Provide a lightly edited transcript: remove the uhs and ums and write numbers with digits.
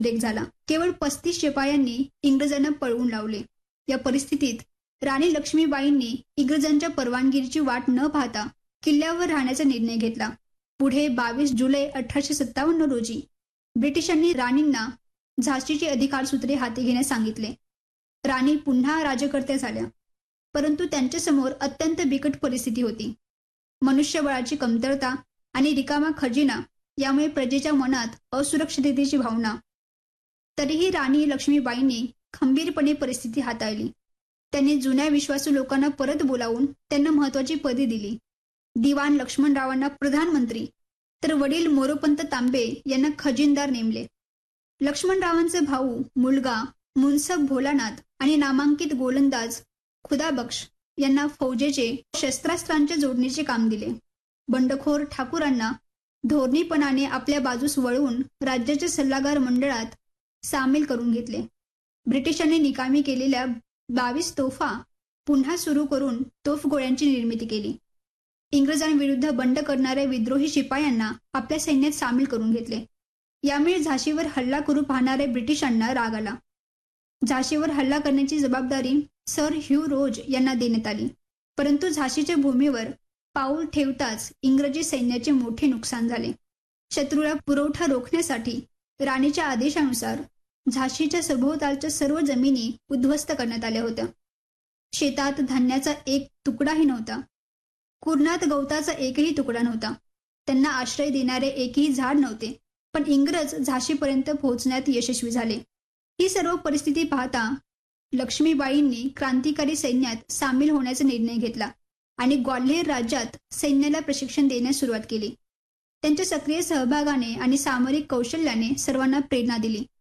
उद्रेक झाला. केवळ 35 शिपायांनी इंग्रजांना पळवून लावले. या परिस्थितीत राणी लक्ष्मीबाईंनी इंग्रजांच्या परवानगीची वाट न पाहता किल्ल्यावर राहण्याचा निर्णय घेतला. पुढे 22 जुलै 1857 रोजी ब्रिटिशांनी राणींना झाशीची अधिकारसूत्रे हाती घेण्यास सांगितले. राणी पुन्हा राजकर्त्या झाल्या, परंतु त्यांच्यासमोर अत्यंत बिकट परिस्थिती होती. मनुष्यबळाची कमतरता आणि रिकामा खजिना यामुळे प्रजेच्या मनात असुरक्षिततेची भावना. तरीही राणी लक्ष्मीबाईंनी खंबीरपणे परिस्थिती हाताळली. त्यांनी जुन्या विश्वासू लोकांना परत बोलावून त्यांना महत्वाची पदे दिली. दिवाण लक्ष्मणरावांना प्रधानमंत्री तर वडील मोरोपंत तांबे यांना खजिनदार नेमले. लक्ष्मणरावांचे भाऊ, मुलगा मुन्सब भोलानाथ आणि नामांकित गोलंदाज खुदाबक्ष यांना फौजेचे शस्त्रास्त्रांच्या जोडणीचे काम दिले. बंडखोर ठाकूरांना धोरणीपणाने आपल्या बाजूस वळवून राज्याच्या सल्लागार मंडळात सामील करून घेतले. ब्रिटिशांनी निकामी केलेल्या 22 तोफा पुन्हा सुरू करून तोफगोळ्यांची निर्मिती केली. इंग्रजांविरुद्ध बंड करणाऱ्या विद्रोही शिपायांना आपल्या सैन्यात सामील करून घेतले. यामुळे झाशीवर हल्ला करू पाहणाऱ्या ब्रिटिशांना राग आला. झाशीवर हल्ला करण्याची जबाबदारी सर ह्यू रोज यांना देण्यात आली. परंतु झाशीच्या भूमीवर पाऊल ठेवताच इंग्रजी सैन्याचे मोठे नुकसान झाले. शत्रूला पुरवठा रोखण्यासाठी राणीच्या आदेशानुसार झाशीच्या सभोवतालच्या सर्व जमिनी उद्ध्वस्त करण्यात आल्या होत्या. शेतात धान्याचा एक तुकडाही नव्हता. कुरणात गवताचा एकही तुकडा नव्हता. त्यांना आश्रय देणारे एकही झाड नव्हते. पण इंग्रज झाशीपर्यंत पोहोचण्यात यशस्वी झाले. ही सर्व परिस्थिती पाहता लक्ष्मीबाईंनी क्रांतिकारी सैन्यात सामील होण्याचा निर्णय घेतला आणि ग्वाल्हेर राज्यात सैन्याला प्रशिक्षण देण्यास सुरुवात केली. त्यांच्या सक्रिय सहभागाने आणि सामरिक कौशल्याने सर्वांना प्रेरणा दिली.